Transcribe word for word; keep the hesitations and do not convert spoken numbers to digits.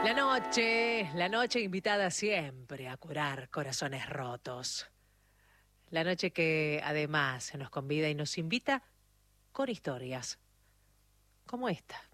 La noche, la noche invitada siempre a curar corazones rotos. La noche que además nos convida y nos invita con historias como esta.